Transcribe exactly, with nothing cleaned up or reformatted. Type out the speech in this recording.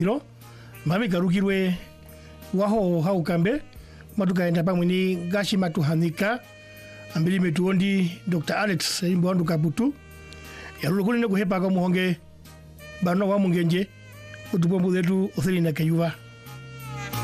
Hilo mami garukirwe waho haukambe matukaenda pamwe ni gashi matuhanika ambili metuondi Doctor Alex Mbwandu Kabutu yarulukuni ne kuhepa kwa muhonge bano wa mungenje utupombu zetu othili na kayuva.